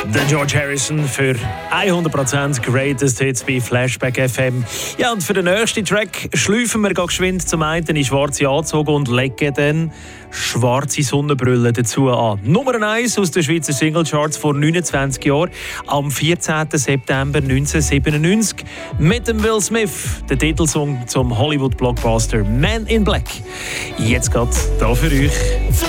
Der George Harrison für 100% Greatest Hits bei Flashback FM. Ja, und für den nächsten Track schleifen wir geschwind zum einen in schwarze Anzüge und legen dann schwarze Sonnenbrille dazu an. Nummer 1 aus den Schweizer Singlecharts vor 29 Jahren, am 14. September 1997 mit dem Will Smith, der Titelsong zum Hollywood-Blockbuster Man in Black. Jetzt geht's da für euch.